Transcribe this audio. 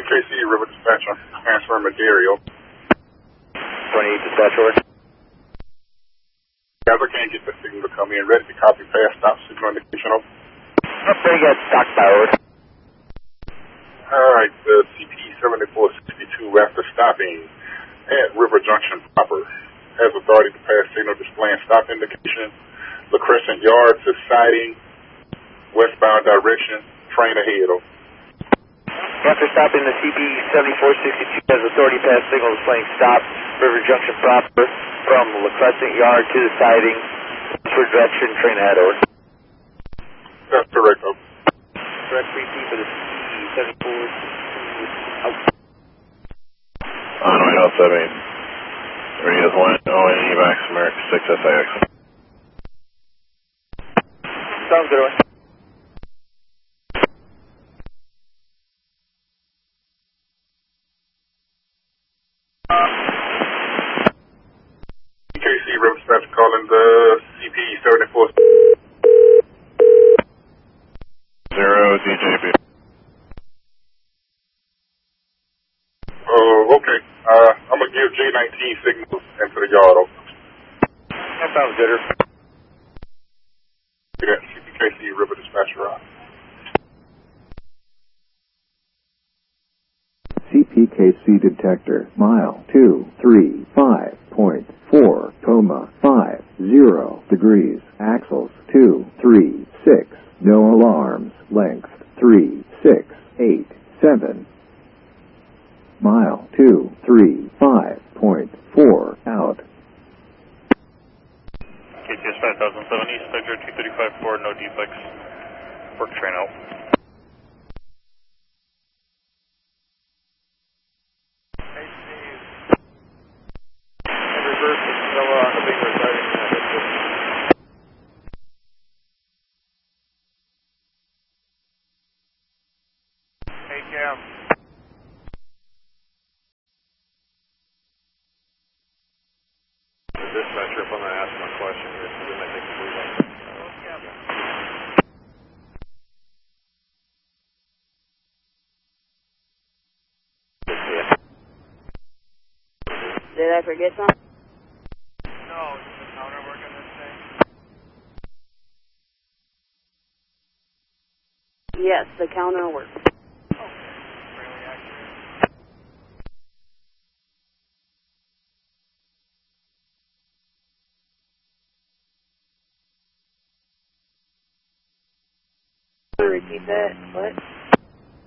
CPKC River Dispatcher, transfer material. 28 dispatcher. Guys, I can't get the signal to come in. Ready to copy fast stop signal indication over. Very good, stock powered. Alright, the CP-7462 after stopping at River Junction proper has authority to pass signal displaying stop indication. La Crescent Yard to siding, westbound direction, train ahead. Over. After stopping, the CP-7462 has authority to pass signal displaying stop, River Junction proper, from La Crescent Yard to the siding, westward direction, train ahead. Over. That's correct. Over. Correct, repeat for the CP-7462 out. On way out 7. Ready as 1, ON Evax, America 6 SIX. Sounds good, away. CPKC River Dispatcher calling the CP-74. 0 DJB. Okay. I'm going to give J19 signals into the yard. Over. That sounds gooder. Yeah, CPKC River Dispatcher on. CPKC detector, mile 235.4, coma 50 degrees, axles 236, no alarms, length 3687. Mile 235.4 out. KTS 5007 East, Spectre 235 forward, no defects. Work train out. Hey Steve. Reverse is still on the big residing. Hey Cam. Dispatcher, if I'm going to ask my question here, so then I think we're going to... Did I forget something? No, is the counter working this thing? Yes, the counter works. Okay, fairly accurate. Repeat that. What?